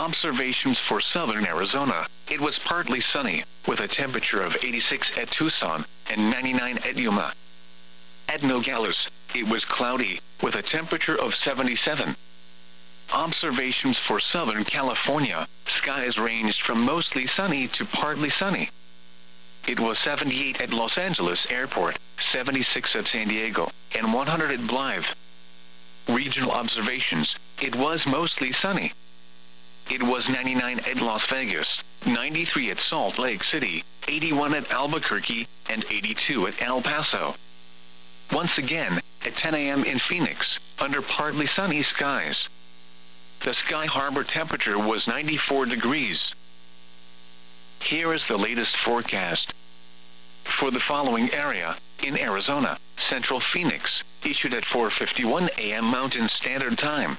Observations for southern Arizona. It was partly sunny, with a temperature of 86 at Tucson, and 99 at Yuma. At Nogales, it was cloudy, with a temperature of 77. Observations for Southern California. Skies ranged from mostly sunny to partly sunny. It was 78 at Los Angeles Airport, 76 at San Diego, and 100 at Blythe. Regional observations. It was mostly sunny. It was 99 at Las Vegas, 93 at Salt Lake City, 81 at Albuquerque, and 82 at El Paso. Once again, at 10 a.m. in Phoenix, under partly sunny skies. The Sky Harbor temperature was 94 degrees. Here is the latest forecast. For the following area, in Arizona, Central Phoenix, issued at 4:51 a.m. Mountain Standard Time.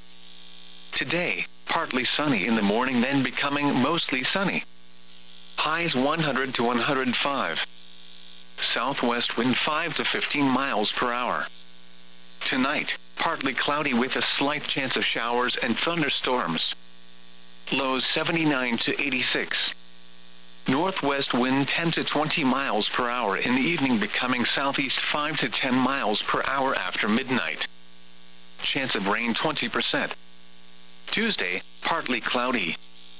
Today, partly sunny in the morning, then becoming mostly sunny. Highs 100 to 105. Southwest wind 5 to 15 miles per hour. Tonight, partly cloudy with a slight chance of showers and thunderstorms. Lows 79 to 86. Northwest wind 10 to 20 miles per hour in the evening, becoming southeast 5 to 10 miles per hour after midnight. Chance of rain 20%. Tuesday, partly cloudy.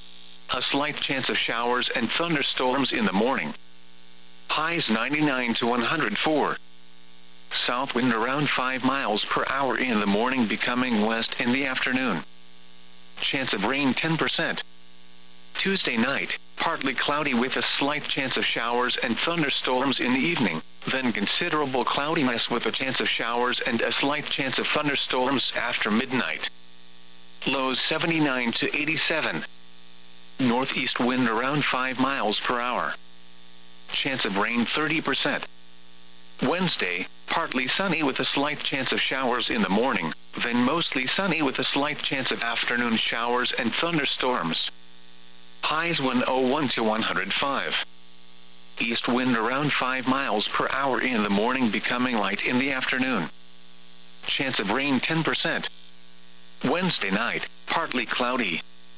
A slight chance of showers and thunderstorms in the morning. Highs 99 to 104. South wind around 5 miles per hour in the morning, becoming west in the afternoon. Chance of rain 10%. Tuesday night, partly cloudy with a slight chance of showers and thunderstorms in the evening, then considerable cloudiness with a chance of showers and a slight chance of thunderstorms after midnight. Lows 79 to 87. Northeast wind around 5 miles per hour. Chance of rain 30%. Wednesday, partly sunny with a slight chance of showers in the morning, then mostly sunny with a slight chance of afternoon showers and thunderstorms. Highs 101 to 105. East wind around 5 miles per hour in the morning, becoming light in the afternoon. Chance of rain 10%. Wednesday night, partly cloudy.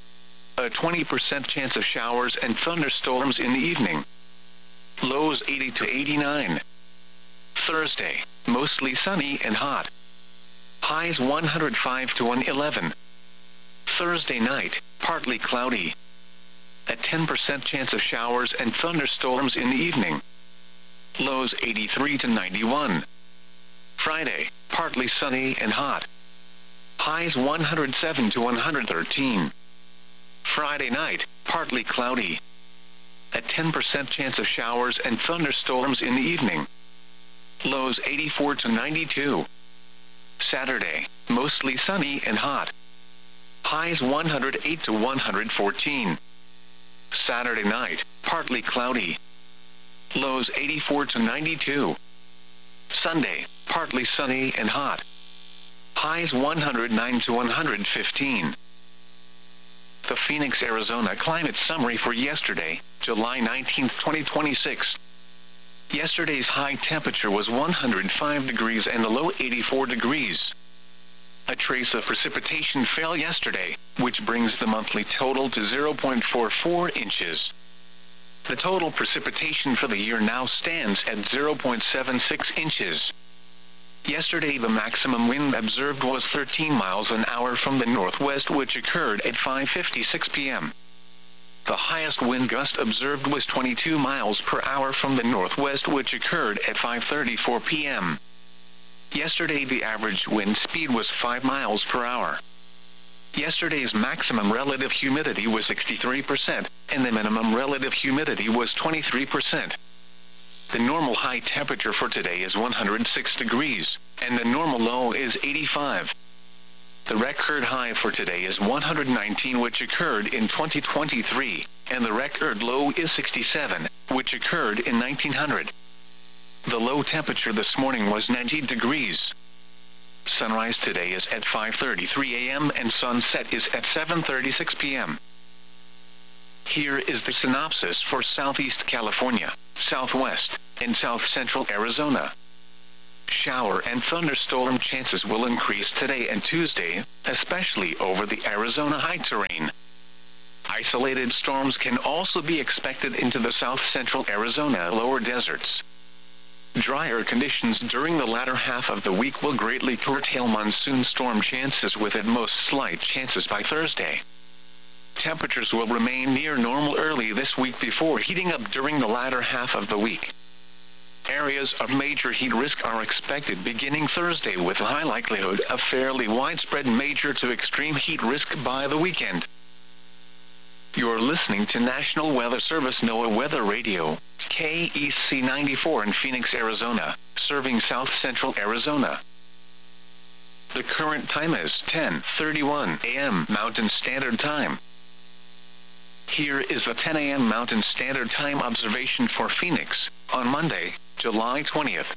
A 20% chance of showers and thunderstorms in the evening. Lows 80 to 89. Thursday, mostly sunny and hot. Highs 105 to 111. Thursday night, partly cloudy. A 10% chance of showers and thunderstorms in the evening. Lows 83 to 91. Friday, partly sunny and hot. Highs 107 to 113. Friday night, partly cloudy. A 10% chance of showers and thunderstorms in the evening. Lows 84 to 92. Saturday, mostly sunny and hot. Highs 108 to 114. Saturday night, partly cloudy. Lows 84 to 92. Sunday, partly sunny and hot. Highs 109 to 115. The Phoenix, Arizona climate summary for yesterday, July 19, 2026. Yesterday's high temperature was 105 degrees and the low 84 degrees. A trace of precipitation fell yesterday, which brings the monthly total to 0.44 inches. The total precipitation for the year now stands at 0.76 inches. Yesterday the maximum wind observed was 13 miles an hour from the northwest, which occurred at 5:56 p.m. The highest wind gust observed was 22 miles per hour from the northwest, which occurred at 5:34 p.m. Yesterday the average wind speed was 5 miles per hour. Yesterday's maximum relative humidity was 63%, and the minimum relative humidity was 23%. The normal high temperature for today is 106 degrees, and the normal low is 85. The record high for today is 119, which occurred in 2023, and the record low is 67, which occurred in 1900. The low temperature this morning was 90 degrees. Sunrise today is at 5:33 a.m. and sunset is at 7:36 p.m. Here is the synopsis for Southeast California, Southwest, and South Central Arizona. Shower and thunderstorm chances will increase today and Tuesday, especially over the Arizona high terrain. Isolated storms can also be expected into the south-central Arizona lower deserts. Drier conditions during the latter half of the week will greatly curtail monsoon storm chances, with at most slight chances by Thursday. Temperatures will remain near normal early this week before heating up during the latter half of the week. Areas of major heat risk are expected beginning Thursday, with a high likelihood of fairly widespread major to extreme heat risk by the weekend. You're listening to National Weather Service NOAA Weather Radio, KEC 94 in Phoenix, Arizona, serving south-central Arizona. The current time is 10:31 a.m. Mountain Standard Time. Here is the 10 a.m. Mountain Standard Time observation for Phoenix, on Monday, July 20th.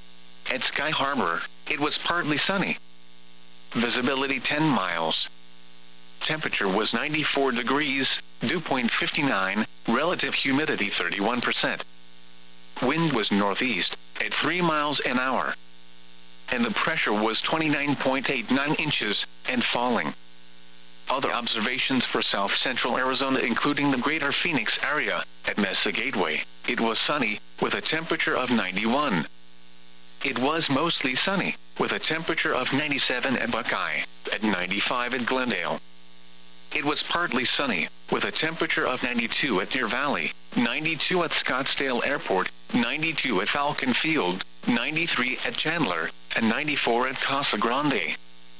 At Sky Harbor, it was partly sunny. Visibility 10 miles. Temperature was 94 degrees, dew point 59, relative humidity 31%. Wind was northeast, at 3 miles an hour. And the pressure was 29.89 inches, and falling. Other observations for south-central Arizona, including the greater Phoenix area, at Mesa Gateway, it was sunny, with a temperature of 91. It was mostly sunny, with a temperature of 97 at Buckeye, at 95 at Glendale. It was partly sunny, with a temperature of 92 at Deer Valley, 92 at Scottsdale Airport, 92 at Falcon Field, 93 at Chandler, and 94 at Casa Grande.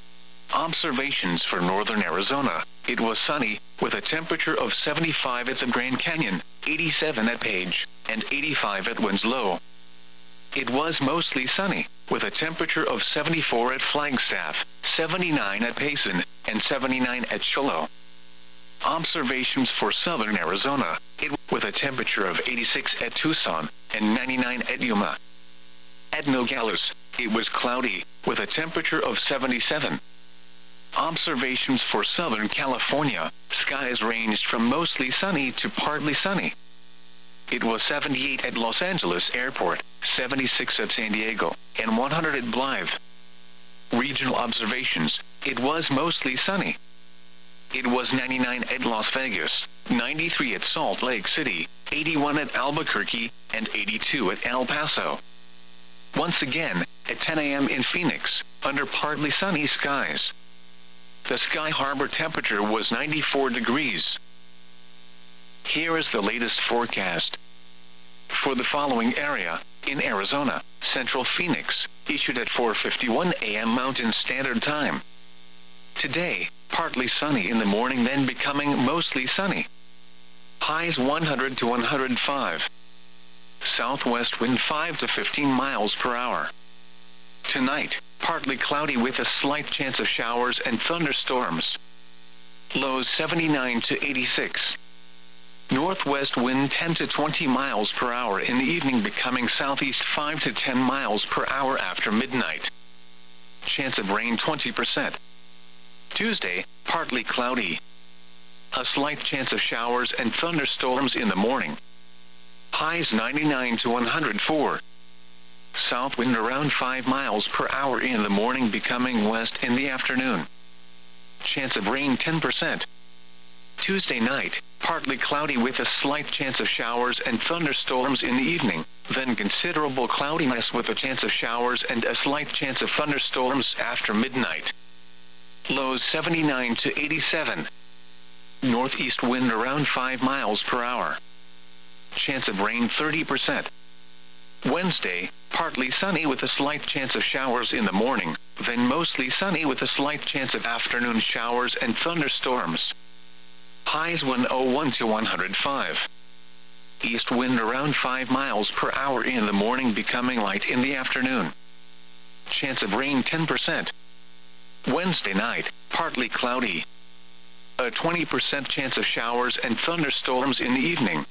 Observations for northern Arizona, it was sunny, with a temperature of 75 at the Grand Canyon, 87 at Page, and 85 at Winslow. It was mostly sunny, with a temperature of 74 at Flagstaff, 79 at Payson, and 79 at Shiloh. Observations for southern Arizona, with a temperature of 86 at Tucson, and 99 at Yuma. At Nogales, it was cloudy, with a temperature of 77. Observations for southern California, skies ranged from mostly sunny to partly sunny. It was 78 at Los Angeles Airport, 76 at San Diego, and 100 at Blythe. Regional observations, it was mostly sunny. It was 99 at Las Vegas, 93 at Salt Lake City, 81 at Albuquerque, and 82 at El Paso. Once again, at 10 a.m. in Phoenix, under partly sunny skies. The Sky Harbor temperature was 94 degrees. Here is the latest forecast. For the following area, in Arizona, Central Phoenix, issued at 4:51 a.m. Mountain Standard Time. Today, partly sunny in the morning, then becoming mostly sunny. Highs 100 to 105. Southwest wind 5 to 15 miles per hour. Tonight, partly cloudy with a slight chance of showers and thunderstorms. Lows 79 to 86. Northwest wind 10 to 20 miles per hour in the evening, becoming southeast 5 to 10 miles per hour after midnight. Chance of rain 20%. Tuesday, partly cloudy. A slight chance of showers and thunderstorms in the morning. Highs 99 to 104. South wind around 5 miles per hour in the morning, becoming west in the afternoon. Chance of rain 10%. Tuesday night, partly cloudy with a slight chance of showers and thunderstorms in the evening, then considerable cloudiness with a chance of showers and a slight chance of thunderstorms after midnight. Lows 79 to 87. Northeast wind around 5 miles per hour. Chance of rain 30%. Wednesday, partly sunny with a slight chance of showers in the morning, then mostly sunny with a slight chance of afternoon showers and thunderstorms. Highs 101 to 105. East wind around 5 miles per hour in the morning, becoming light in the afternoon. Chance of rain 10%. Wednesday night, partly cloudy. A 20% chance of showers and thunderstorms in the evening.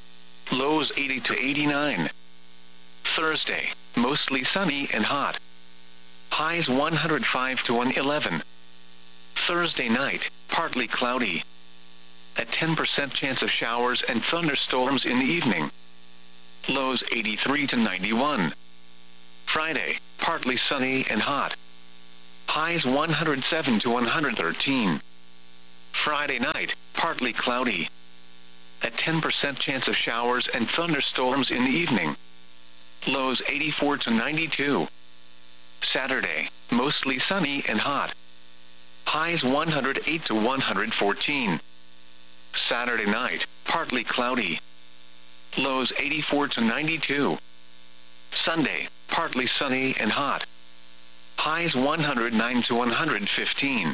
Lows 80 to 89. Thursday, mostly sunny and hot. Highs 105 to 111. Thursday night, partly cloudy. A 10% chance of showers and thunderstorms in the evening. Lows 83 to 91. Friday, partly sunny and hot. Highs 107 to 113. Friday night, partly cloudy. A 10% chance of showers and thunderstorms in the evening. Lows 84 to 92. Saturday, mostly sunny and hot. Highs 108 to 114. Saturday night, partly cloudy. Lows 84 to 92. Sunday, partly sunny and hot. Highs 109 to 115.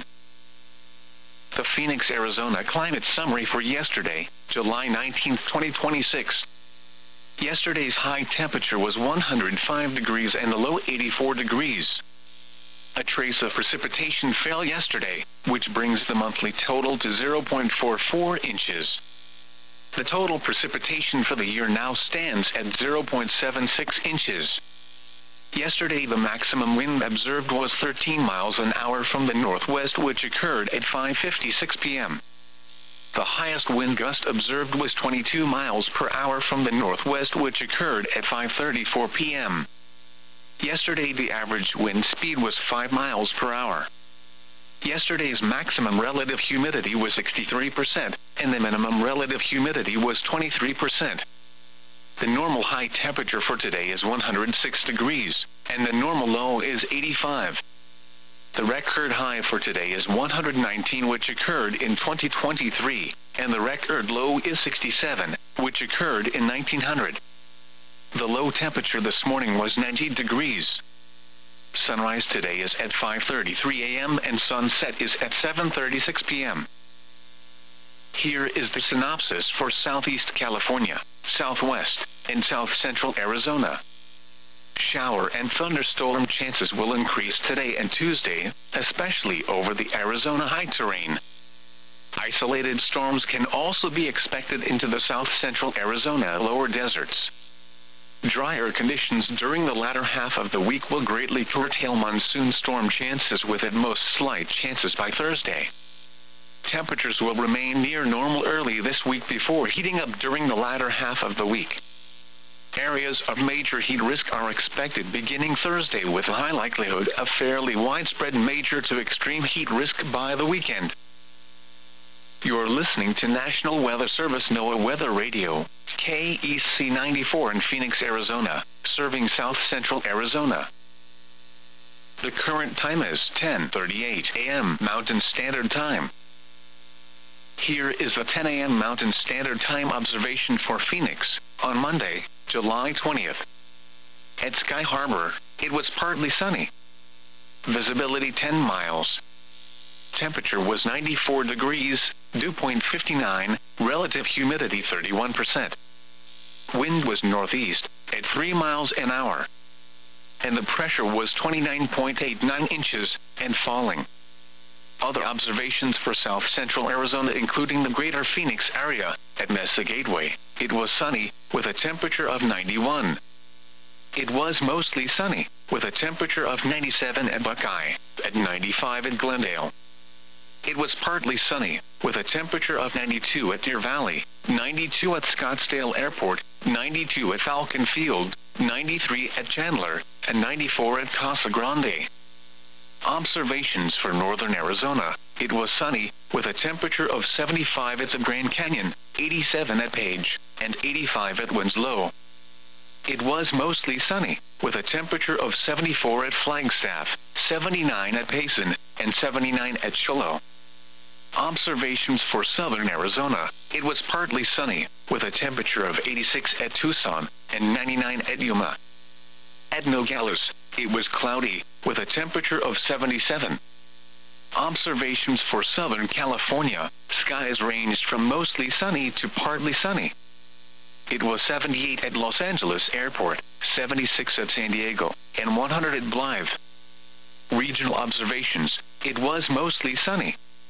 The Phoenix, Arizona climate summary for yesterday, July 19, 2026. Yesterday's high temperature was 105 degrees and the low 84 degrees. A trace of precipitation fell yesterday, which brings the monthly total to 0.44 inches. The total precipitation for the year now stands at 0.76 inches. Yesterday the maximum wind observed was 13 miles an hour from the northwest, which occurred at 5:56 p.m. The highest wind gust observed was 22 miles per hour from the northwest, which occurred at 5:34 p.m. Yesterday the average wind speed was 5 miles per hour. Yesterday's maximum relative humidity was 63%, and the minimum relative humidity was 23%. The normal high temperature for today is 106 degrees, and the normal low is 85. The record high for today is 119, which occurred in 2023, and the record low is 67, which occurred in 1900. The low temperature this morning was 90 degrees. Sunrise today is at 5:33 a.m. and sunset is at 7:36 p.m. Here is the synopsis for Southeast California, Southwest, and South Central Arizona. Shower and thunderstorm chances will increase today and Tuesday, especially over the Arizona high terrain. Isolated storms can also be expected into the South Central Arizona lower deserts. Drier conditions during the latter half of the week will greatly curtail monsoon storm chances, with at most slight chances by Thursday. Temperatures will remain near normal early this week before heating up during the latter half of the week. Areas of major heat risk are expected beginning Thursday, with a high likelihood of fairly widespread major to extreme heat risk by the weekend. You're listening to National Weather Service NOAA Weather Radio, KEC 94 in Phoenix, Arizona, serving South Central Arizona. The current time is 10:38 a.m. Mountain Standard Time. Here is a 10 a.m. Mountain Standard Time observation for Phoenix, on Monday, July 20th. At Sky Harbor, it was partly sunny. Visibility 10 miles. Temperature was 94 degrees, dew point 59, relative humidity 31%. Wind was northeast, at 3 miles an hour. And the pressure was 29.89 inches, and falling. Other observations for South Central Arizona, including the greater Phoenix area, at Mesa Gateway, it was sunny, with a temperature of 91. It was mostly sunny, with a temperature of 97 at Buckeye, at 95 at Glendale. It was partly sunny, with a temperature of 92 at Deer Valley, 92 at Scottsdale Airport, 92 at Falcon Field, 93 at Chandler, and 94 at Casa Grande. Observations for northern Arizona, it was sunny, with a temperature of 75 at the Grand Canyon, 87 at Page, and 85 at Winslow. It was mostly sunny, with a temperature of 74 at Flagstaff, 79 at Payson, and 79 at Shiloh. Observations for southern Arizona, it was partly sunny, with a temperature of 86 at Tucson, and 99 at Yuma. At Nogales, it was cloudy, with a temperature of 77. Observations for Southern California, skies ranged from mostly sunny to partly sunny. It was 78 at Los Angeles Airport, 76 at San Diego, and 100 at Blythe. Regional observations, it was mostly sunny.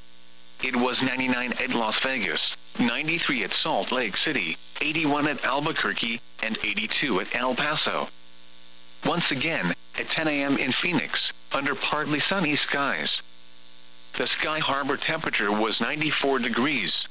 It was 99 at Las Vegas, 93 at Salt Lake City, 81 at Albuquerque, and 82 at El Paso. Once again, at 10 a.m. in Phoenix, under partly sunny skies. The Sky Harbor temperature was 94 degrees.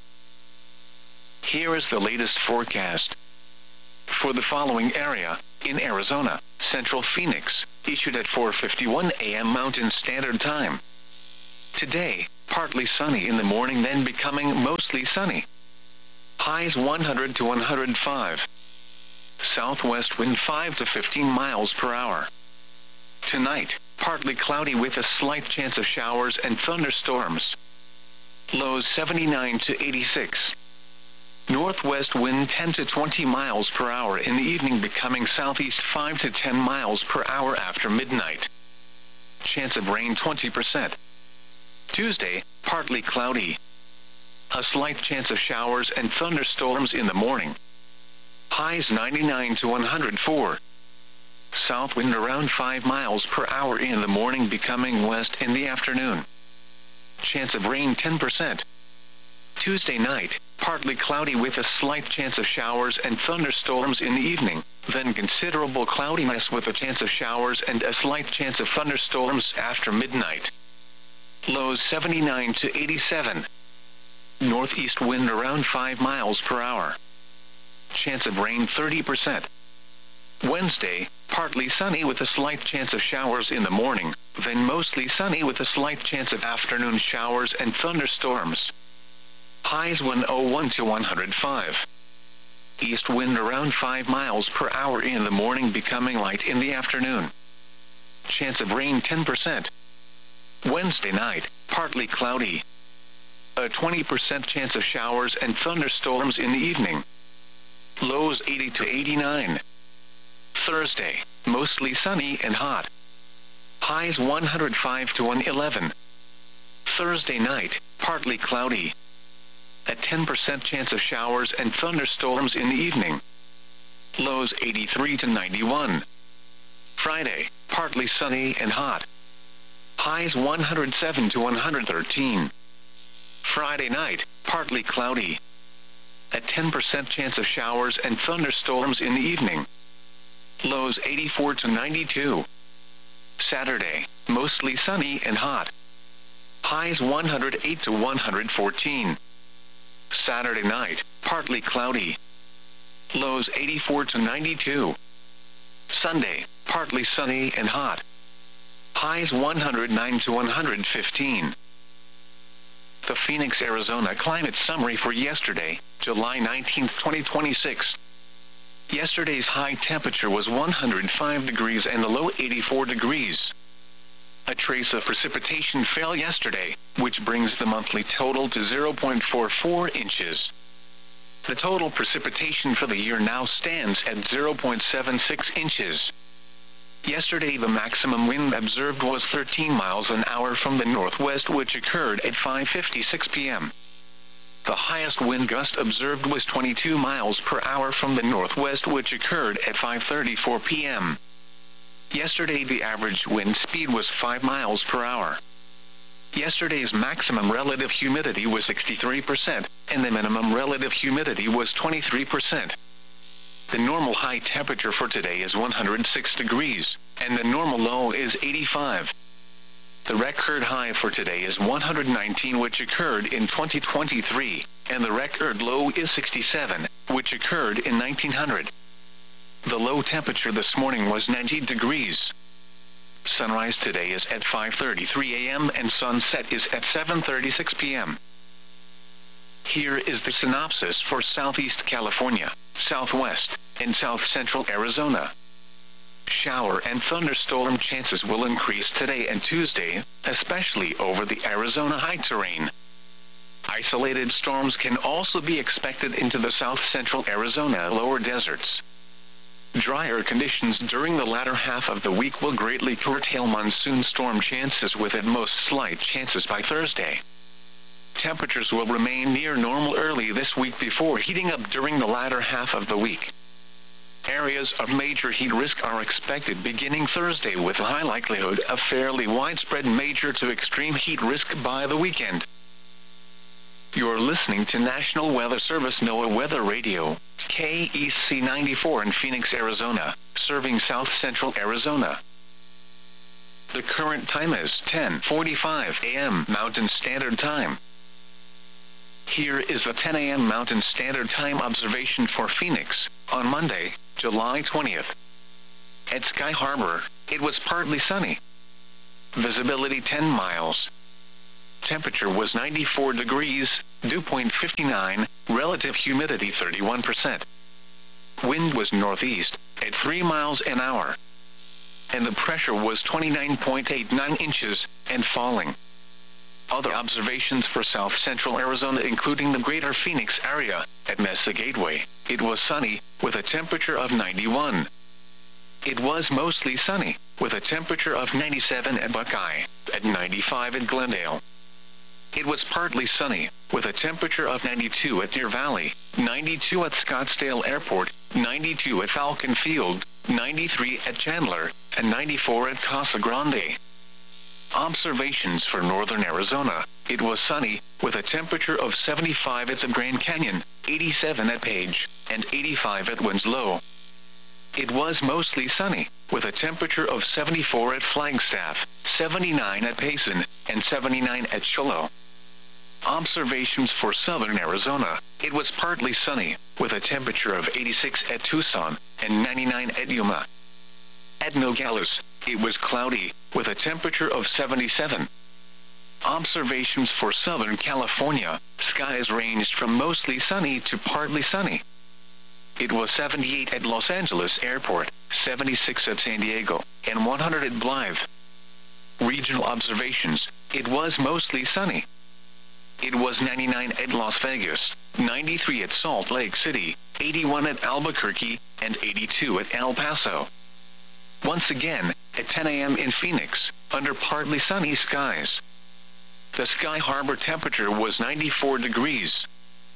Here is the latest forecast. For the following area, in Arizona, Central Phoenix, issued at 4:51 a.m. Mountain Standard Time. Today, partly sunny in the morning then becoming mostly sunny. Highs 100 to 105. Southwest wind 5 to 15 miles per hour. Tonight, partly cloudy with a slight chance of showers and thunderstorms. Lows 79 to 86. Northwest wind 10 to 20 miles per hour in the evening becoming southeast 5 to 10 miles per hour after midnight. Chance of rain 20%. Tuesday, partly cloudy. A slight chance of showers and thunderstorms in the morning. Highs 99 to 104. South wind around 5 miles per hour in the morning becoming west in the afternoon. Chance of rain 10%. Tuesday night, partly cloudy with a slight chance of showers and thunderstorms in the evening, then considerable cloudiness with a chance of showers and a slight chance of thunderstorms after midnight. Lows 79 to 87. Northeast wind around 5 miles per hour. Chance of rain 30%. Wednesday, partly sunny with a slight chance of showers in the morning, then mostly sunny with a slight chance of afternoon showers and thunderstorms. Highs 101 to 105. East wind around 5 miles per hour in the morning becoming light in the afternoon. Chance of rain 10%. Wednesday night, partly cloudy. A 20% chance of showers and thunderstorms in the evening. Lows 80 to 89. Thursday, mostly sunny and hot. Highs 105 to 111. Thursday night, partly cloudy. A 10% chance of showers and thunderstorms in the evening. Lows 83 to 91. Friday, partly sunny and hot. Highs 107 to 113. Friday night, partly cloudy. A 10% chance of showers and thunderstorms in the evening. Lows 84 to 92. Saturday, mostly sunny and hot. Highs 108 to 114. Saturday night, partly cloudy. Lows 84 to 92. Sunday, partly sunny and hot. Highs 109 to 115. The Phoenix, Arizona climate summary for yesterday, July 19, 2026. Yesterday's high temperature was 105 degrees and the low 84 degrees. A trace of precipitation fell yesterday, which brings the monthly total to 0.44 inches. The total precipitation for the year now stands at 0.76 inches. Yesterday the maximum wind observed was 13 miles an hour from the northwest, which occurred at 5:56 p.m. The highest wind gust observed was 22 miles per hour from the northwest, which occurred at 5:34 p.m. Yesterday the average wind speed was 5 miles per hour. Yesterday's maximum relative humidity was 63%, and the minimum relative humidity was 23%. The normal high temperature for today is 106 degrees, and the normal low is 85. The record high for today is 119, which occurred in 2023, and the record low is 67, which occurred in 1900. The low temperature this morning was 90 degrees. Sunrise today is at 5:33 a.m. and sunset is at 7:36 p.m. Here is the synopsis for Southeast California, Southwest, and South Central Arizona. Shower and thunderstorm chances will increase today and Tuesday, especially over the Arizona high terrain. Isolated storms can also be expected into the South Central Arizona lower deserts. Drier conditions during the latter half of the week will greatly curtail monsoon storm chances, with at most slight chances by Thursday. Temperatures will remain near normal early this week before heating up during the latter half of the week. Areas of major heat risk are expected beginning Thursday, with a high likelihood of fairly widespread major to extreme heat risk by the weekend. You're listening to National Weather Service NOAA Weather Radio, KEC 94 in Phoenix, Arizona, serving South Central Arizona. The current time is 10:45 a.m. Mountain Standard Time. Here is the 10 a.m. Mountain Standard Time observation for Phoenix, on Monday, July 20th. At Sky Harbor, it was partly sunny. Visibility 10 miles. temperature was 94 degrees, dew point 59, relative humidity 31%. Wind was northeast, at 3 miles an hour. And the pressure was 29.89 inches, and falling. Other observations for south-central Arizona including the greater Phoenix area, at Mesa Gateway, it was sunny, with a temperature of 91. It was mostly sunny, with a temperature of 97 at Buckeye, at 95 at Glendale. It was partly sunny, with a temperature of 92 at Deer Valley, 92 at Scottsdale Airport, 92 at Falcon Field, 93 at Chandler, and 94 at Casa Grande. Observations for northern Arizona, it was sunny, with a temperature of 75 at the Grand Canyon, 87 at Page, and 85 at Winslow. It was mostly sunny, with a temperature of 74 at Flagstaff, 79 at Payson, and 79 at Shiloh. Observations for southern Arizona, it was partly sunny, with a temperature of 86 at Tucson, and 99 at Yuma. At Nogales, it was cloudy, with a temperature of 77. Observations for Southern California, skies ranged from mostly sunny to partly sunny. It was 78 at Los Angeles Airport, 76 at San Diego, and 100 at Blythe. Regional observations, it was mostly sunny. It was 99 at Las Vegas, 93 at Salt Lake City, 81 at Albuquerque, and 82 at El Paso. Once again, at 10 a.m. in Phoenix, under partly sunny skies. The Sky Harbor temperature was 94 degrees.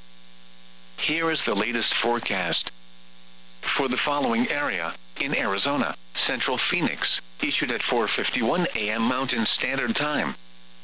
Here is the latest forecast. For the following area, in Arizona, Central Phoenix, issued at 4:51 a.m. Mountain Standard Time.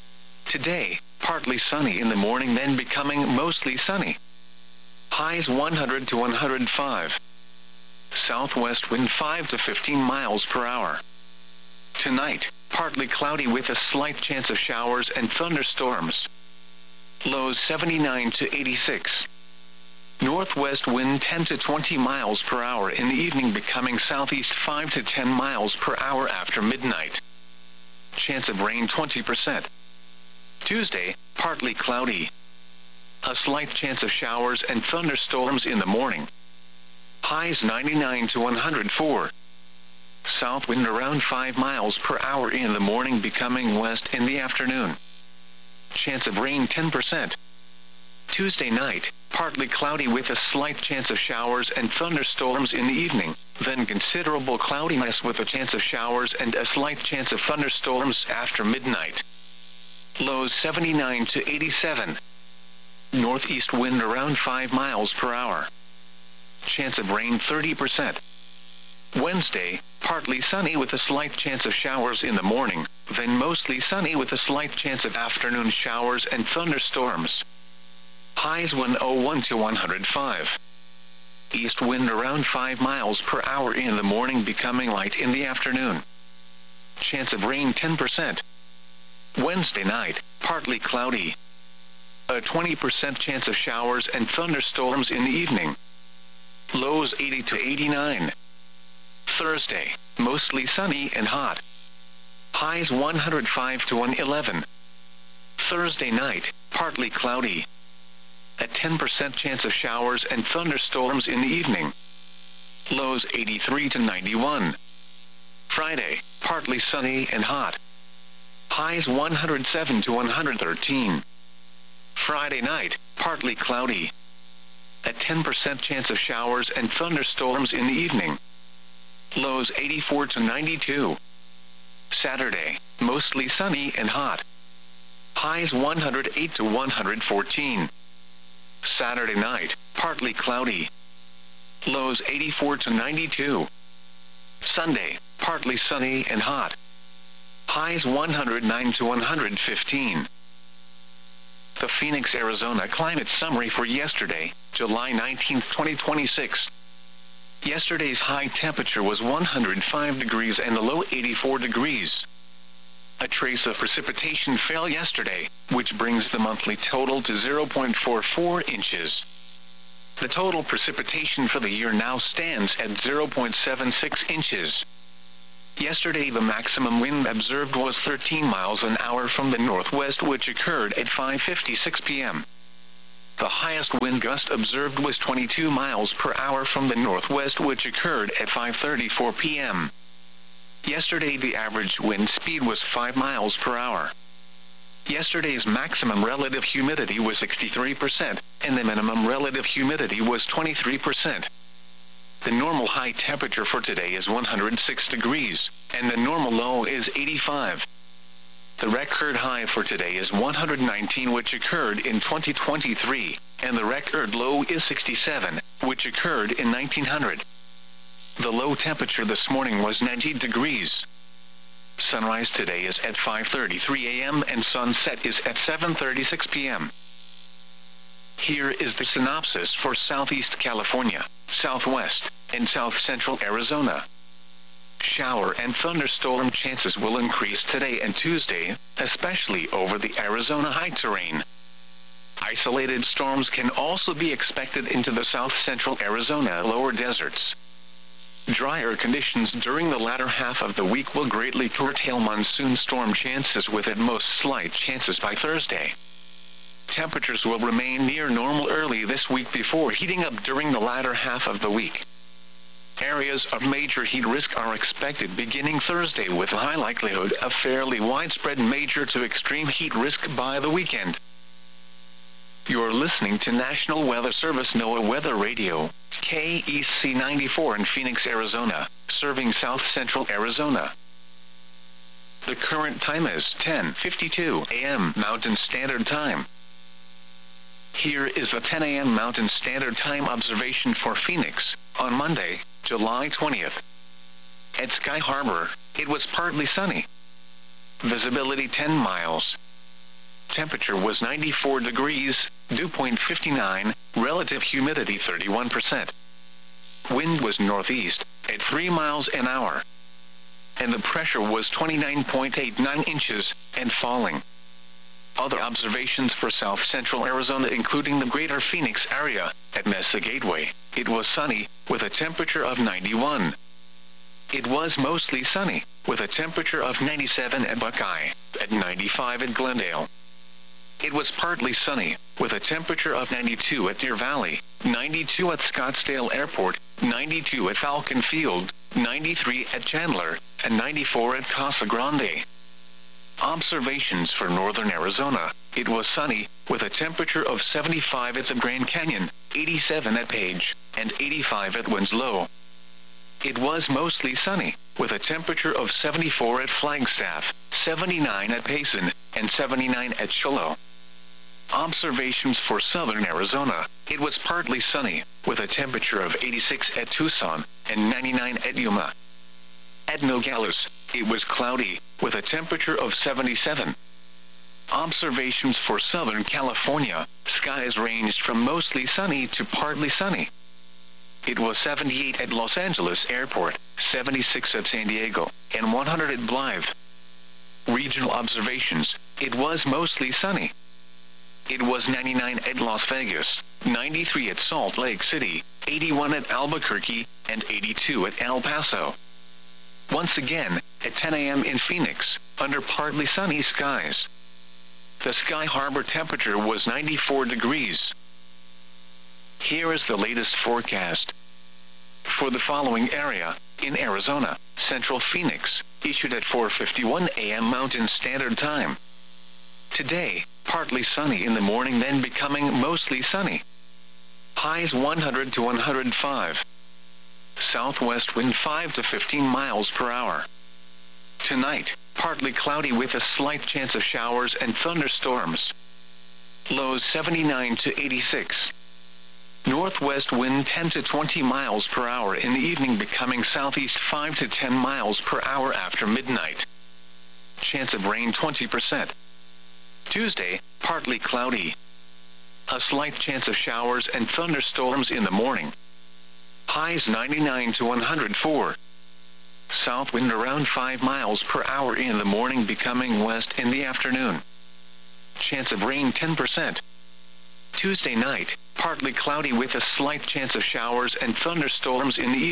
Today, partly sunny in the morning then becoming mostly sunny. Highs 100 to 105. Southwest wind 5 to 15 miles per hour. Tonight, partly cloudy with a slight chance of showers and thunderstorms. Lows 79 to 86. Northwest wind 10 to 20 miles per hour in the evening becoming southeast 5 to 10 miles per hour after midnight. Chance of rain 20%. Tuesday, partly cloudy. A slight chance of showers and thunderstorms in the morning. Highs 99 to 104. South wind around 5 miles per hour in the morning becoming west in the afternoon. Chance of rain 10%. Tuesday night, partly cloudy with a slight chance of showers and thunderstorms in the evening, then considerable cloudiness with a chance of showers and a slight chance of thunderstorms after midnight. Lows 79 to 87. Northeast wind around 5 miles per hour. Chance of rain 30%. Wednesday, partly sunny with a slight chance of showers in the morning, then mostly sunny with a slight chance of afternoon showers and thunderstorms. Highs 101 to 105. East wind around 5 miles per hour in the morning becoming light in the afternoon. Chance of rain 10%. Wednesday night, partly cloudy. A 20% chance of showers and thunderstorms in the evening. Lows 80 to 89. Thursday, mostly sunny and hot. Highs 105 to 111. Thursday night, partly cloudy. A 10% chance of showers and thunderstorms in the evening. Lows 83 to 91. Friday, partly sunny and hot. Highs 107 to 113. Friday night, partly cloudy. A 10% chance of showers and thunderstorms in the evening. Lows 84 to 92. Saturday, mostly sunny and hot. Highs 108 to 114. Saturday night, partly cloudy. Lows 84 to 92. Sunday, partly sunny and hot. Highs 109 to 115. The Phoenix, Arizona climate summary for yesterday, July 19, 2026. Yesterday's high temperature was 105 degrees and the low 84 degrees. A trace of precipitation fell yesterday, which brings the monthly total to 0.44 inches. The total precipitation for the year now stands at 0.76 inches. Yesterday the maximum wind observed was 13 miles an hour from the northwest, which occurred at 5:56 p.m. The highest wind gust observed was 22 miles per hour from the northwest, which occurred at 5:34 p.m. Yesterday the average wind speed was 5 miles per hour. Yesterday's maximum relative humidity was 63%, and the minimum relative humidity was 23%. The normal high temperature for today is 106 degrees, and the normal low is 85. The record high for today is 119, which occurred in 2023, and the record low is 67, which occurred in 1900. The low temperature this morning was 90 degrees. Sunrise today is at 5:33 a.m. and sunset is at 7:36 p.m. Here is the synopsis for Southeast California, Southwest, and South Central Arizona. Shower and thunderstorm chances will increase today and Tuesday, especially over the Arizona high terrain. Isolated storms can also be expected into the South Central Arizona lower deserts. Drier conditions during the latter half of the week will greatly curtail monsoon storm chances, with at most slight chances by Thursday. Temperatures will remain near normal early this week before heating up during the latter half of the week. Areas of major heat risk are expected beginning Thursday, with a high likelihood of fairly widespread major to extreme heat risk by the weekend. You're listening to National Weather Service NOAA Weather Radio, KEC 94 in Phoenix, Arizona, serving South Central Arizona. The current time is 10:52 a.m. Mountain Standard Time. Here is the 10 a.m. Mountain Standard Time observation for Phoenix, on Monday, July 20th. At Sky Harbor, it was partly sunny. Visibility 10 miles. Temperature was 94 degrees, dew point 59, relative humidity 31%. Wind was northeast, at 3 miles an hour. And the pressure was 29.89 inches, and falling. Other observations for South Central Arizona, including the greater Phoenix area, at Mesa Gateway, it was sunny, with a temperature of 91. It was mostly sunny, with a temperature of 97 at Buckeye, at 95 at Glendale. It was partly sunny, with a temperature of 92 at Deer Valley, 92 at Scottsdale Airport, 92 at Falcon Field, 93 at Chandler, and 94 at Casa Grande. Observations for northern Arizona, it was sunny, with a temperature of 75 at the Grand Canyon, 87 at Page, and 85 at Winslow. It was mostly sunny, with a temperature of 74 at Flagstaff, 79 at Payson, and 79 at Shiloh. Observations for southern Arizona, it was partly sunny, with a temperature of 86 at Tucson, and 99 at Yuma. At Nogales, it was cloudy, with a temperature of 77. Observations for Southern California, skies ranged from mostly sunny to partly sunny. It was 78 at Los Angeles Airport, 76 at San Diego, and 100 at Blythe. Regional observations, it was mostly sunny. It was 99 at Las Vegas, 93 at Salt Lake City, 81 at Albuquerque, and 82 at El Paso. Once again, at 10 a.m. in Phoenix, under partly sunny skies. The Sky Harbor temperature was 94 degrees. Here is the latest forecast. For the following area, in Arizona, Central Phoenix, issued at 4:51 a.m. Mountain Standard Time. Today, partly sunny in the morning, then becoming mostly sunny. Highs 100 to 105. Southwest wind 5 to 15 miles per hour. Tonight, partly cloudy with a slight chance of showers and thunderstorms. Lows 79 to 86. Northwest wind 10 to 20 miles per hour in the evening, becoming southeast 5 to 10 miles per hour after midnight. Chance of rain 20%. Tuesday, partly cloudy. A slight chance of showers and thunderstorms in the morning. Highs 99 to 104. South wind around 5 miles per hour in the morning, becoming west in the afternoon. Chance of rain 10%. Tuesday night, partly cloudy with a slight chance of showers and thunderstorms in the evening.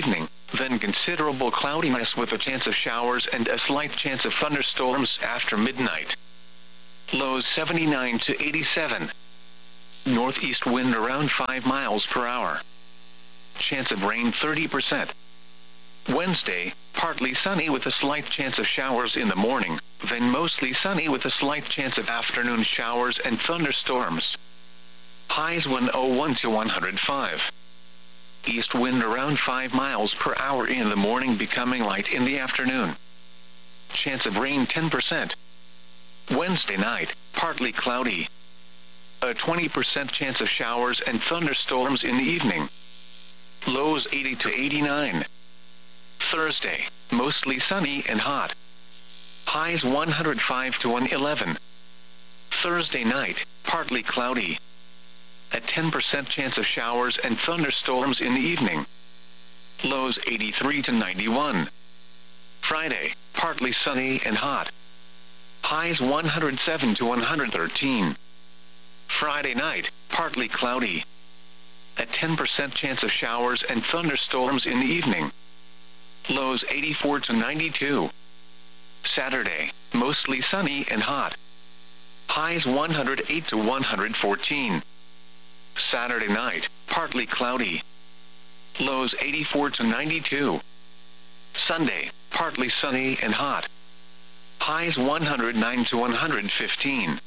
then considerable cloudiness with a chance of showers and a slight chance of thunderstorms after midnight. Lows 79 to 87. Northeast wind around 5 miles per hour. Chance of rain 30%. Wednesday, partly sunny with a slight chance of showers in the morning, then mostly sunny with a slight chance of afternoon showers and thunderstorms. Highs 101 to 105. East wind around 5 miles per hour in the morning, becoming light in the afternoon. Chance of rain 10%. Wednesday night, partly cloudy. A 20% chance of showers and thunderstorms in the evening. Lows 80 to 89. Thursday, mostly sunny and hot. Highs 105 to 111. Thursday night, partly cloudy. A 10% chance of showers and thunderstorms in the evening. Lows 83 to 91. Friday, partly sunny and hot. Highs 107 to 113. Friday night, partly cloudy. A 10% chance of showers and thunderstorms in the evening. Lows 84 to 92. Saturday, mostly sunny and hot. Highs 108 to 114. Saturday night, partly cloudy. Lows 84 to 92. Sunday, partly sunny and hot. Highs 109 to 115.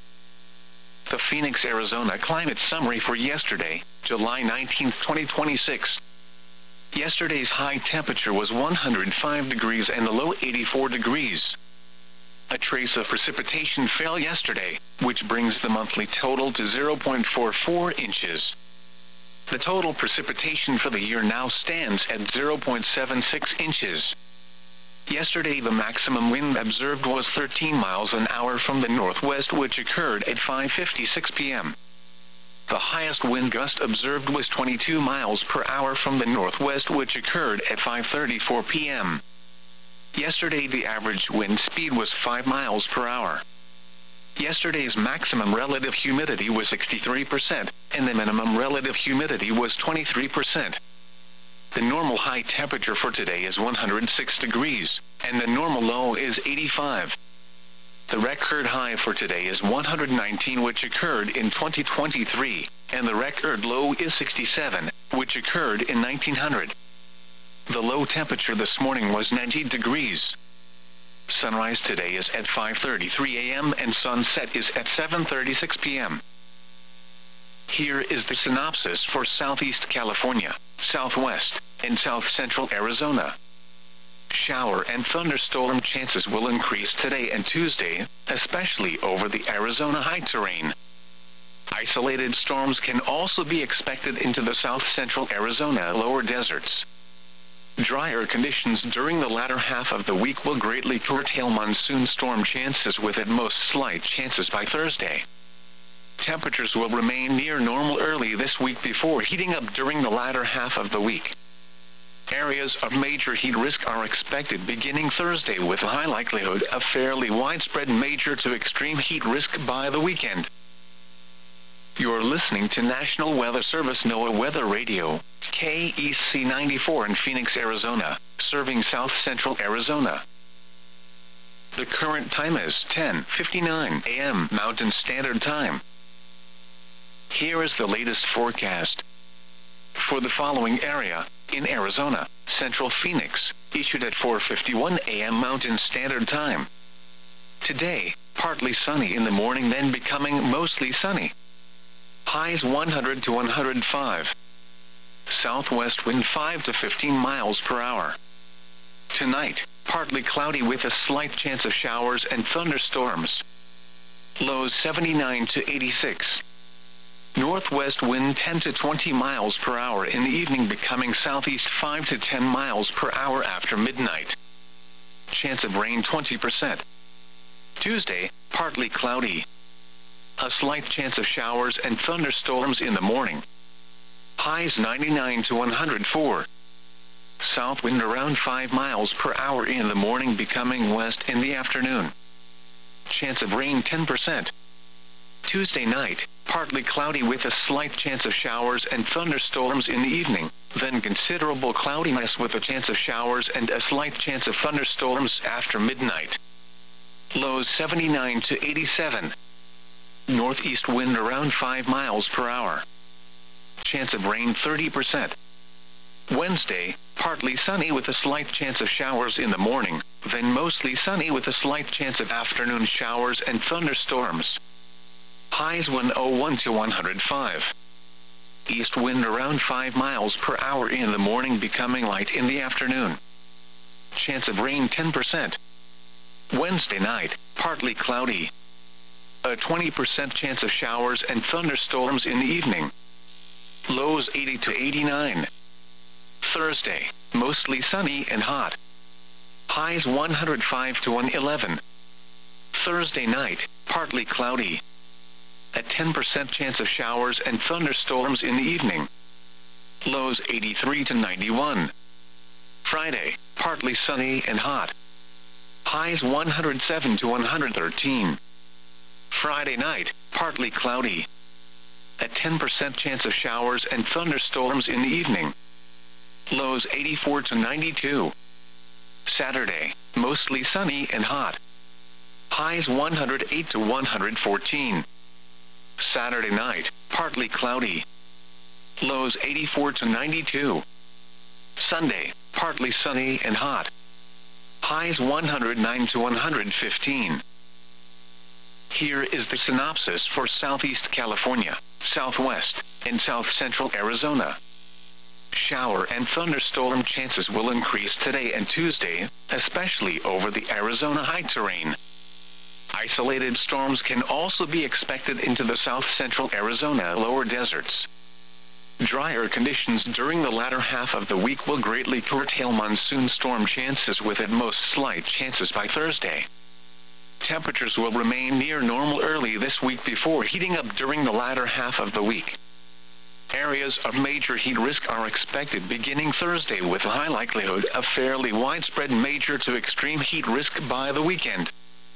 The Phoenix, Arizona climate summary for yesterday, July 19, 2026. Yesterday's high temperature was 105 degrees and the low 84 degrees. A trace of precipitation fell yesterday, which brings the monthly total to 0.44 inches. The total precipitation for the year now stands at 0.76 inches. Yesterday the maximum wind observed was 13 miles an hour from the northwest, which occurred at 5:56 p.m. The highest wind gust observed was 22 miles per hour from the northwest, which occurred at 5:34 p.m. Yesterday the average wind speed was 5 miles per hour. Yesterday's maximum relative humidity was 63%, and the minimum relative humidity was 23%. The normal high temperature for today is 106 degrees, and the normal low is 85. The record high for today is 119, which occurred in 2023, and the record low is 67, which occurred in 1900. The low temperature this morning was 90 degrees. Sunrise today is at 5:33 a.m. and sunset is at 7:36 p.m. Here is the synopsis for Southeast California, Southwest, and South Central Arizona. Shower and thunderstorm chances will increase today and Tuesday, especially over the Arizona high terrain. Isolated storms can also be expected into the South Central Arizona lower deserts. Drier conditions during the latter half of the week will greatly curtail monsoon storm chances, with at most slight chances by Thursday. Temperatures will remain near normal early this week before heating up during the latter half of the week. Areas of major heat risk are expected beginning Thursday, with a high likelihood of fairly widespread major to extreme heat risk by the weekend. You're listening to National Weather Service NOAA Weather Radio, KEC 94 in Phoenix, Arizona, serving South Central Arizona. The current time is 10:59 a.m. Mountain Standard Time. Here is the latest forecast. For the following area, in Arizona, Central Phoenix, issued at 4:51 a.m. Mountain Standard Time. Today, partly sunny in the morning, then becoming mostly sunny. Highs 100 to 105. Southwest wind 5 to 15 miles per hour. Tonight, partly cloudy with a slight chance of showers and thunderstorms. Lows 79 to 86. Northwest wind 10 to 20 miles per hour in the evening, becoming southeast 5 to 10 miles per hour after midnight. Chance of rain 20%. Tuesday, partly cloudy. A slight chance of showers and thunderstorms in the morning. Highs 99 to 104. South wind around 5 miles per hour in the morning, becoming west in the afternoon. Chance of rain 10%. Tuesday night, partly cloudy with a slight chance of showers and thunderstorms in the evening, then considerable cloudiness with a chance of showers and a slight chance of thunderstorms after midnight. Lows 79 to 87. Northeast wind around 5 miles per hour. Chance of rain 30%. Wednesday, partly sunny with a slight chance of showers in the morning, then mostly sunny with a slight chance of afternoon showers and thunderstorms. Highs 101 to 105. East wind around 5 miles per hour in the morning, becoming light in the afternoon. Chance of rain 10%. Wednesday night, partly cloudy. A 20% chance of showers and thunderstorms in the evening. Lows 80 to 89. Thursday, mostly sunny and hot. Highs 105 to 111. Thursday night, partly cloudy. A 10% chance of showers and thunderstorms in the evening. Lows 83 to 91. Friday, partly sunny and hot. Highs 107 to 113. Friday night, partly cloudy. A 10% chance of showers and thunderstorms in the evening. Lows 84 to 92. Saturday, mostly sunny and hot. Highs 108 to 114. Saturday night, partly cloudy. Lows 84 to 92. Sunday, partly sunny and hot. Highs 109 to 115. Here is the synopsis for Southeast California, Southwest, and South Central Arizona. Shower and thunderstorm chances will increase today and Tuesday, especially over the Arizona high terrain. Isolated storms can also be expected into the south central Arizona lower deserts. Drier conditions during the latter half of the week will greatly curtail monsoon storm chances, with at most slight chances by Thursday. Temperatures will remain near normal early this week before heating up during the latter half of the week. Areas of major heat risk are expected beginning Thursday, with a high likelihood of fairly widespread major to extreme heat risk by the weekend.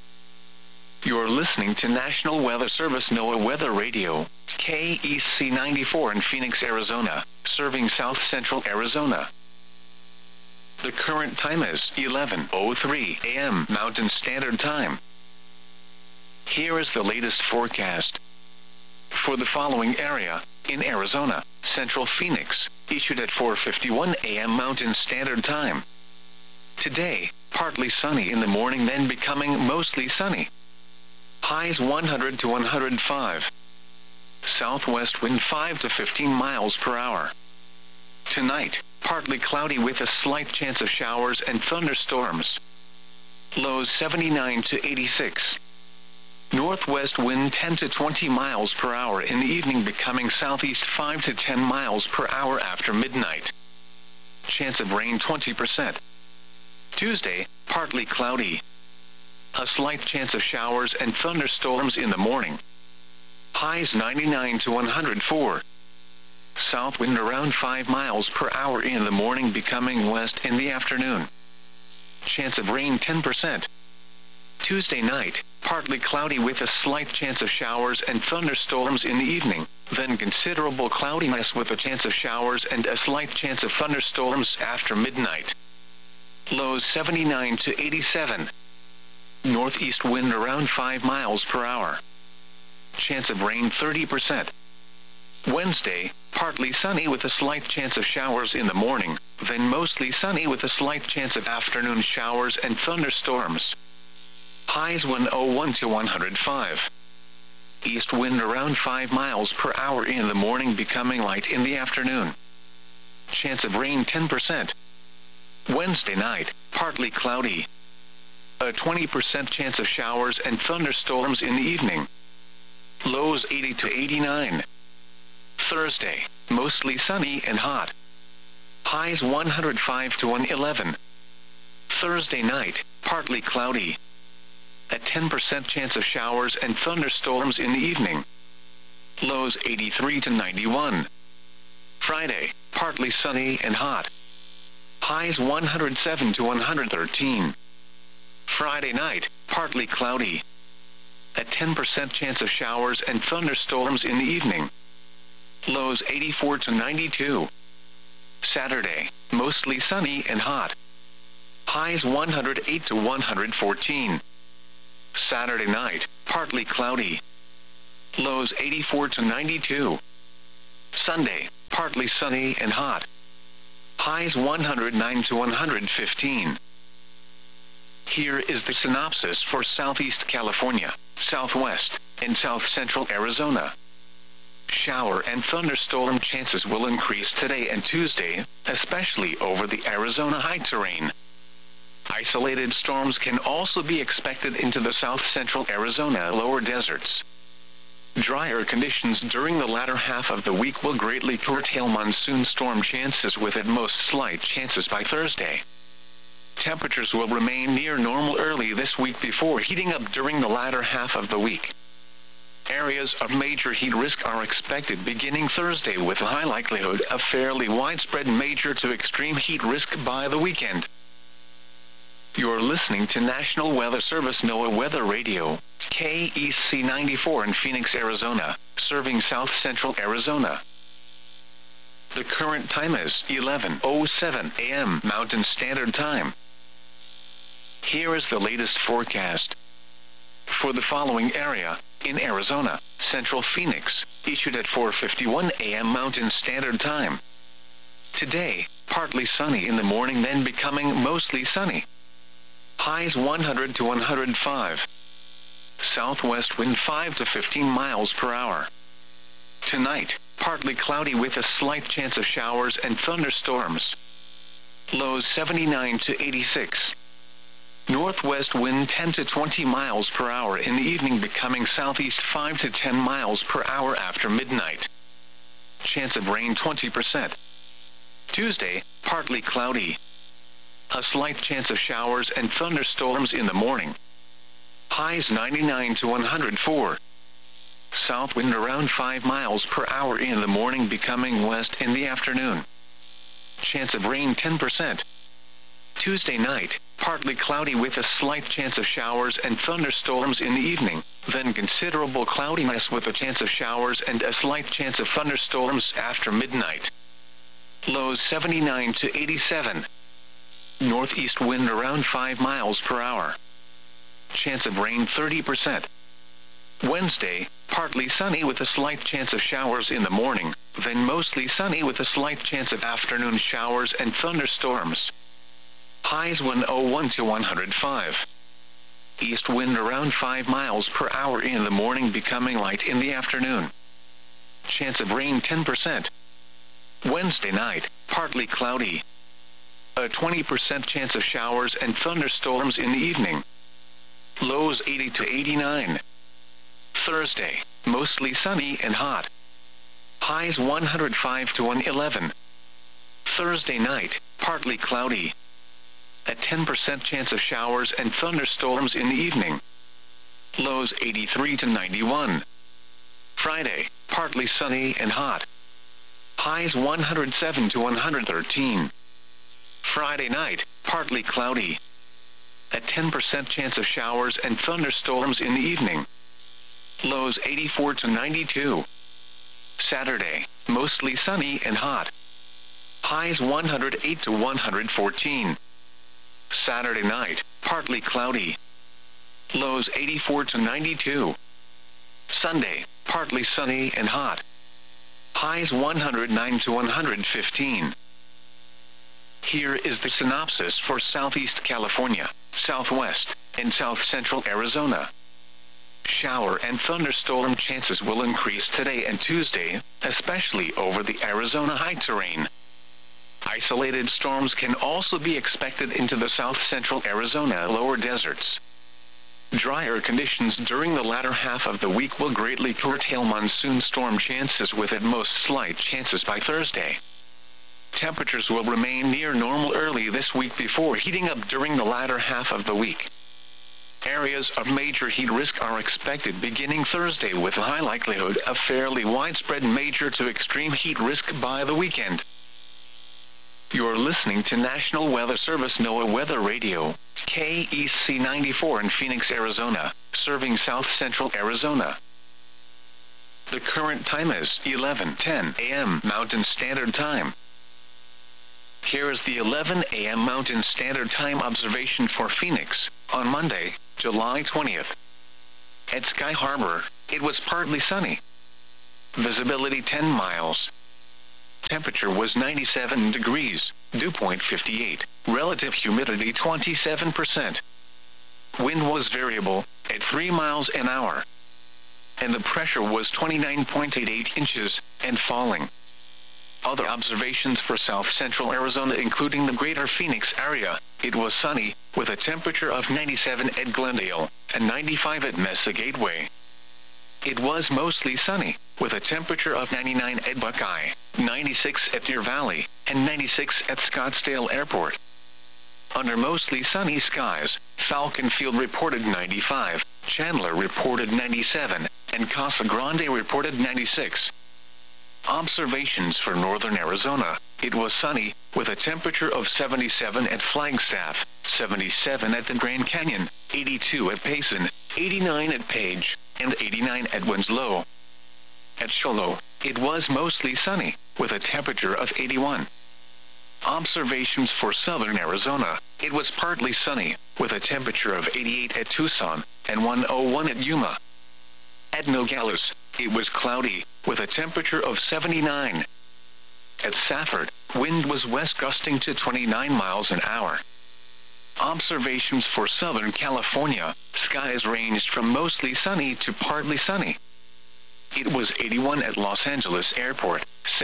You're listening to National Weather Service NOAA Weather Radio, KEC 94 in Phoenix, Arizona, serving south central Arizona. The current time is 11:03 a.m. Mountain Standard Time. Here is the latest forecast. For the following area, in Arizona, Central Phoenix, issued at 4:51 a.m. Mountain Standard Time. Today, partly sunny in the morning, then becoming mostly sunny. Highs 100 to 105. Southwest wind 5 to 15 miles per hour. Tonight, partly cloudy with a slight chance of showers and thunderstorms. Lows 79 to 86. Northwest wind 10 to 20 miles per hour in the evening, becoming southeast 5 to 10 miles per hour after midnight. Chance of rain 20%. Tuesday, partly cloudy. A slight chance of showers and thunderstorms in the morning. Highs 99 to 104. South wind around 5 miles per hour in the morning, becoming west in the afternoon. Chance of rain 10%. Tuesday night, partly cloudy with a slight chance of showers and thunderstorms in the evening, then considerable cloudiness with a chance of showers and a slight chance of thunderstorms after midnight. Lows 79 to 87. Northeast wind around 5 miles per hour. Chance of rain 30%. Wednesday, partly sunny with a slight chance of showers in the morning, then mostly sunny with a slight chance of afternoon showers and thunderstorms. Highs 101 to 105. East wind around 5 miles per hour in the morning, becoming light in the afternoon. Chance of rain 10%. Wednesday night, partly cloudy. A 20% chance of showers and thunderstorms in the evening. Lows 80 to 89. Thursday, mostly sunny and hot. Highs 105 to 111. Thursday night, partly cloudy. A 10% chance of showers and thunderstorms in the evening. Lows 83 to 91. Friday, partly sunny and hot. Highs 107 to 113. Friday night, partly cloudy. A 10% chance of showers and thunderstorms in the evening. Lows 84 to 92. Saturday, mostly sunny and hot. Highs 108 to 114. Saturday night, partly cloudy. Lows 84 to 92. Sunday, partly sunny and hot. Highs 109 to 115. Here is the synopsis for Southeast California, Southwest, and South Central Arizona. Shower and thunderstorm chances will increase today and Tuesday, especially over the Arizona high terrain. Isolated storms can also be expected into the South Central Arizona lower deserts. Drier conditions during the latter half of the week will greatly curtail monsoon storm chances with at most slight chances by Thursday. Temperatures will remain near normal early this week before heating up during the latter half of the week. Areas of major heat risk are expected beginning Thursday with a high likelihood of fairly widespread major to extreme heat risk by the weekend. You're listening to National Weather Service NOAA Weather Radio, KEC 94 in Phoenix, Arizona, serving South Central Arizona. The current time is 11:07 a.m. Mountain Standard Time. Here is the latest forecast. For the following area, in Arizona, Central Phoenix, issued at 4:51 a.m. Mountain Standard Time. Today, partly sunny in the morning then becoming mostly sunny. Highs 100 to 105. Southwest wind 5 to 15 miles per hour. Tonight, partly cloudy with a slight chance of showers and thunderstorms. Lows 79 to 86. Northwest wind 10 to 20 miles per hour in the evening becoming southeast 5 to 10 miles per hour after midnight. Chance of rain 20%. Tuesday, partly cloudy. A slight chance of showers and thunderstorms in the morning. Highs 99 to 104. South wind around 5 miles per hour in the morning becoming west in the afternoon. Chance of rain 10%. Tuesday night, partly cloudy with a slight chance of showers and thunderstorms in the evening, then considerable cloudiness with a chance of showers and a slight chance of thunderstorms after midnight. Lows 79 to 87. Northeast wind around 5 miles per hour. Chance of rain 30%. Wednesday, partly sunny with a slight chance of showers in the morning, then mostly sunny with a slight chance of afternoon showers and thunderstorms. Highs 101 to 105. East wind around 5 miles per hour in the morning becoming light in the afternoon. Chance of rain 10%. Wednesday night, partly cloudy. A 20% chance of showers and thunderstorms in the evening. Lows 80 to 89. Thursday, mostly sunny and hot. Highs 105 to 111. Thursday night, partly cloudy. A 10% chance of showers and thunderstorms in the evening. Lows 83 to 91. Friday, partly sunny and hot. Highs 107 to 113. Friday night, partly cloudy. A 10% chance of showers and thunderstorms in the evening. Lows 84 to 92. Saturday, mostly sunny and hot. Highs 108 to 114. Saturday night, partly cloudy. Lows 84 to 92. Sunday, partly sunny and hot. Highs 109 to 115. Here is the synopsis for Southeast California, Southwest, and South Central Arizona. Shower and thunderstorm chances will increase today and Tuesday, especially over the Arizona high terrain. Isolated storms can also be expected into the South Central Arizona lower deserts. Drier conditions during the latter half of the week will greatly curtail monsoon storm chances with at most slight chances by Thursday. Temperatures will remain near normal early this week before heating up during the latter half of the week. Areas of major heat risk are expected beginning Thursday with a high likelihood of fairly widespread major to extreme heat risk by the weekend. You're listening to National Weather Service NOAA Weather Radio, KEC 94 in Phoenix, Arizona, serving South Central Arizona. The current time is 11:10 a.m. Mountain Standard Time. Here is the 11 a.m. Mountain Standard Time observation for Phoenix, on Monday, July 20th. At Sky Harbor, it was partly sunny. Visibility 10 miles. Temperature was 97 degrees, dew point 58, relative humidity 27%. Wind was variable, at 3 miles an hour. And the pressure was 29.88 inches, and falling. Other observations for south-central Arizona including the greater Phoenix area, it was sunny, with a temperature of 97 at Glendale, and 95 at Mesa Gateway. It was mostly sunny, with a temperature of 99 at Buckeye, 96 at Deer Valley, and 96 at Scottsdale Airport. Under mostly sunny skies, Falcon Field reported 95, Chandler reported 97, and Casa Grande reported 96. Observations for northern Arizona, it was sunny, with a temperature of 77 at Flagstaff, 77 at the Grand Canyon, 82 at Payson, 89 at Page, and 89 at Winslow. At Shoalo, it was mostly sunny, with a temperature of 81. Observations for southern Arizona, it was partly sunny, with a temperature of 88 at Tucson, and 101 at Yuma. At Nogales, it was cloudy, with a temperature of 79. At Safford, wind was west gusting to 29 miles an hour. Observations for Southern California, skies ranged from mostly sunny to partly sunny. It was 81 at Los Angeles Airport,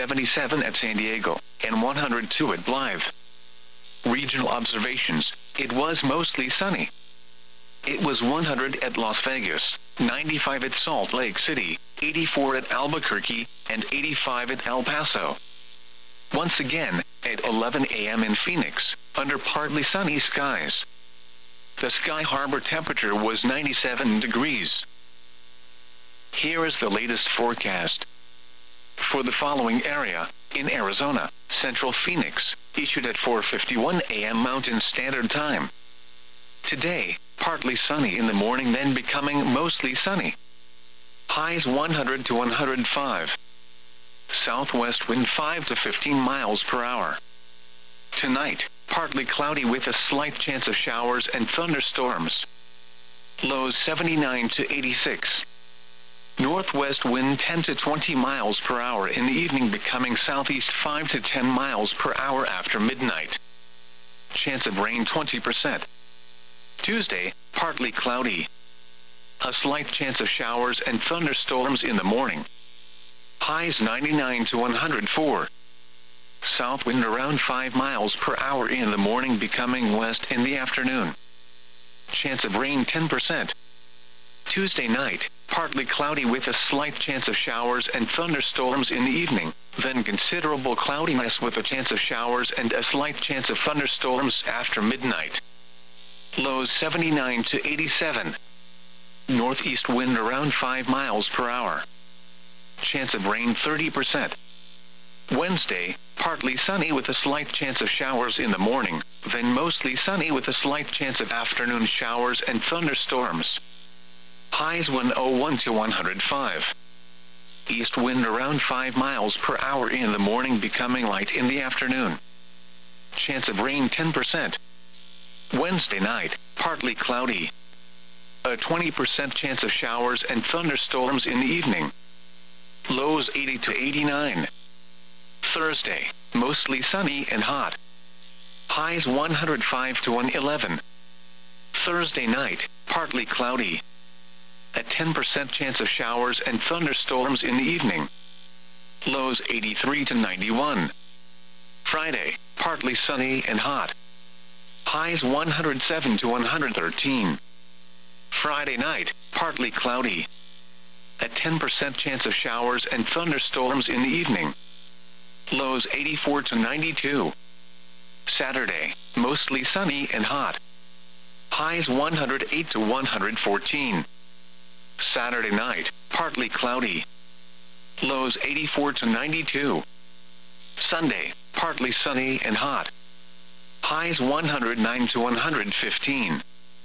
77 at San Diego, and 102 at Blythe. Regional observations, it was mostly sunny. It was 100 at Las Vegas, 95 at Salt Lake City, 84 at Albuquerque, and 85 at El Paso. Once again, at 11 a.m. in Phoenix, under partly sunny skies. The Sky Harbor temperature was 97 degrees. Here is the latest forecast. For the following area, in Arizona, Central Phoenix, issued at 4:51 a.m. Mountain Standard Time. Today, partly sunny in the morning then becoming mostly sunny. Highs 100 to 105. Southwest wind 5 to 15 miles per hour. Tonight, partly cloudy with a slight chance of showers and thunderstorms. Lows 79 to 86. Northwest wind 10 to 20 miles per hour in the evening becoming southeast 5 to 10 miles per hour after midnight. Chance of rain 20%. Tuesday, partly cloudy. A slight chance of showers and thunderstorms in the morning. Highs 99 to 104. South wind around 5 miles per hour in the morning becoming west in the afternoon. Chance of rain 10%. Tuesday night, partly cloudy with a slight chance of showers and thunderstorms in the evening, then considerable cloudiness with a chance of showers and a slight chance of thunderstorms after midnight. Lows 79 to 87. Northeast wind around 5 miles per hour. Chance of rain 30%. Wednesday, partly sunny with a slight chance of showers in the morning, then mostly sunny with a slight chance of afternoon showers and thunderstorms. Highs 101 to 105. East wind around 5 miles per hour in the morning becoming light in the afternoon. Chance of rain 10%. Wednesday night, partly cloudy. A 20% chance of showers and thunderstorms in the evening. Lows 80 to 89. Thursday, mostly sunny and hot. Highs 105 to 111. Thursday night, partly cloudy. A 10% chance of showers and thunderstorms in the evening. Lows 83 to 91. Friday, partly sunny and hot. Highs 107 to 113. Friday night, partly cloudy. A 10% chance of showers and thunderstorms in the evening. Lows 84 to 92. Saturday, mostly sunny and hot. Highs 108 to 114. Saturday night, partly cloudy. Lows 84 to 92. Sunday, partly sunny and hot. Highs 109 to 115.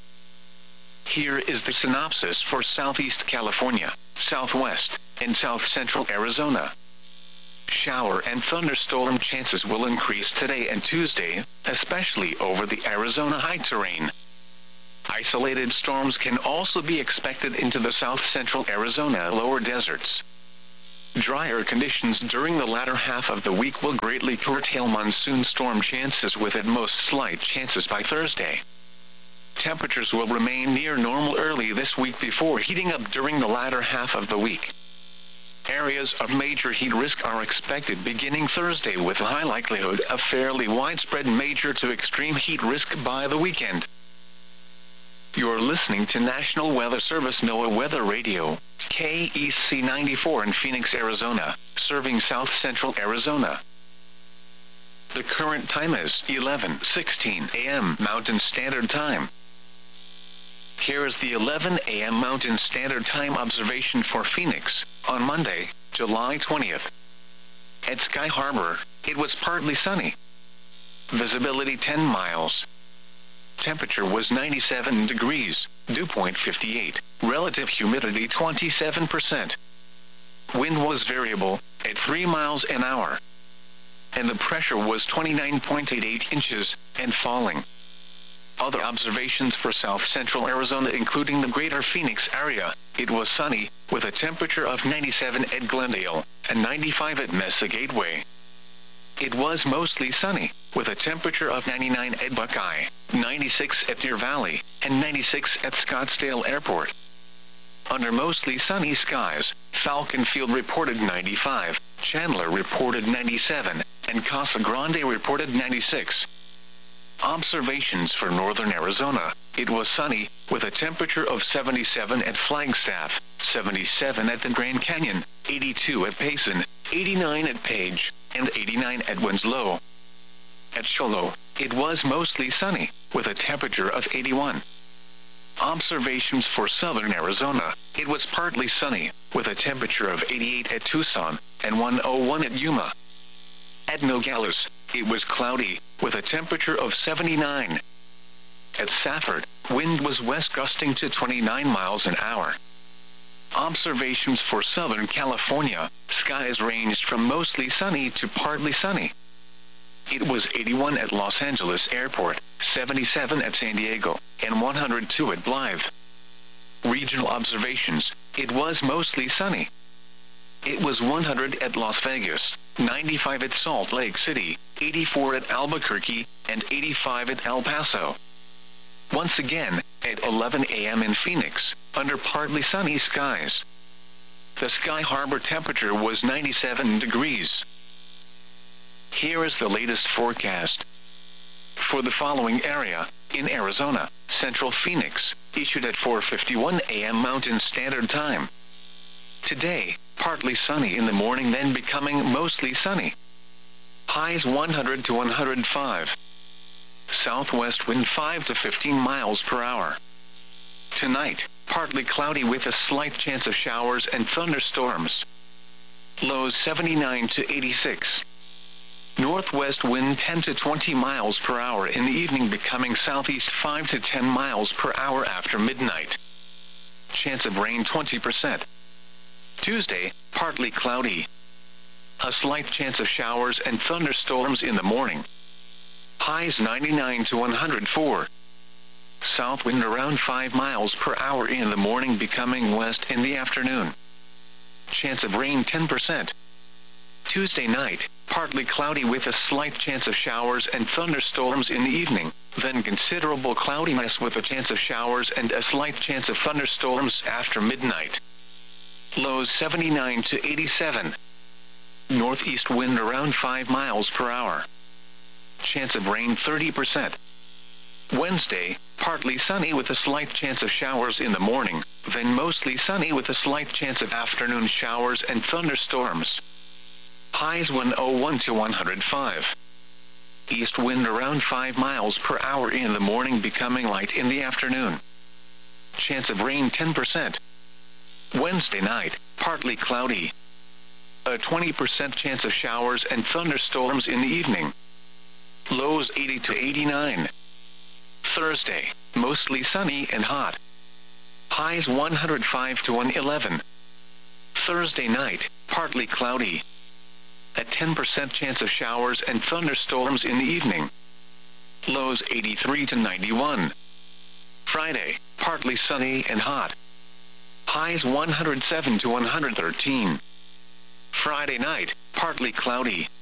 Here is the synopsis for Southeast California, Southwest, and South Central Arizona. Shower and thunderstorm chances will increase today and Tuesday, especially over the Arizona high terrain. Isolated storms can also be expected into the south-central Arizona lower deserts. Drier conditions during the latter half of the week will greatly curtail monsoon storm chances, with at most slight chances by Thursday. Temperatures will remain near normal early this week before heating up during the latter half of the week. Areas of major heat risk are expected beginning Thursday, with a high likelihood of fairly widespread major to extreme heat risk by the weekend. You're listening to National Weather Service NOAA Weather Radio, KEC 94 in Phoenix, Arizona, serving south-central Arizona. The current time is 11:16 a.m. Mountain Standard Time. Here is the 11 a.m. Mountain Standard Time observation for Phoenix, on Monday, July 20th. At Sky Harbor, it was partly sunny. Visibility 10 miles. Temperature was 97 degrees, dew point 58, relative humidity 27%. Wind was variable, at 3 miles an hour. And the pressure was 29.88 inches, and falling. Other observations for south-central Arizona, including the greater Phoenix area, it was sunny, with a temperature of 97 at Glendale, and 95 at Mesa Gateway. It was mostly sunny, with a temperature of 99 at Buckeye, 96 at Deer Valley, and 96 at Scottsdale Airport. Under mostly sunny skies, Falcon Field reported 95, Chandler reported 97, and Casa Grande reported 96. Observations for northern Arizona, it was sunny, with a temperature of 77 at Flagstaff, 77 at the Grand Canyon, 82 at Payson, 89 at Page, and 89 at Winslow. At Shoalo, it was mostly sunny, with a temperature of 81. Observations for southern Arizona, it was partly sunny, with a temperature of 88 at Tucson, and 101 at Yuma. At Nogales, it was cloudy, with a temperature of 79. At Safford, wind was west gusting to 29 miles an hour. Observations for Southern California, skies ranged from mostly sunny to partly sunny. It was 81 at Los Angeles Airport, 77 at San Diego, and 102 at Blythe. Regional observations, it was mostly sunny. It was 100 at Las Vegas, 95 at Salt Lake City, 84 at Albuquerque, and 85 at El Paso. Once again, at 11 a.m. in Phoenix, under partly sunny skies. The Sky Harbor temperature was 97 degrees. Here is the latest forecast. For the following area, in Arizona, Central Phoenix, issued at 4:51 a.m. Mountain Standard Time. Today, partly sunny in the morning, then becoming mostly sunny. Highs 100 to 105. Southwest wind 5 to 15 miles per hour. Tonight, partly cloudy with a slight chance of showers and thunderstorms. Lows 79 to 86. Northwest wind 10 to 20 miles per hour in the evening, becoming southeast 5 to 10 miles per hour after midnight. Chance of rain 20%. Tuesday, partly cloudy. A slight chance of showers and thunderstorms in the morning. Highs 99 to 104. South wind around 5 miles per hour in the morning, becoming west in the afternoon. Chance of rain 10%. Tuesday night, partly cloudy with a slight chance of showers and thunderstorms in the evening, then considerable cloudiness with a chance of showers and a slight chance of thunderstorms after midnight. Lows 79 to 87. Northeast wind around 5 miles per hour. Chance of rain 30%. Wednesday, partly sunny with a slight chance of showers in the morning, then mostly sunny with a slight chance of afternoon showers and thunderstorms. Highs 101 to 105. East wind around 5 miles per hour in the morning, becoming light in the afternoon. Chance of rain 10%. Wednesday night, partly cloudy. A 20% chance of showers and thunderstorms in the evening. Lows 80 to 89. Thursday, mostly sunny and hot. Highs 105 to 111. Thursday night, partly cloudy. a 10% chance of showers and thunderstorms in the evening. Lows 83 to 91. Friday, partly sunny and hot. Highs 107 to 113. Friday night, partly cloudy.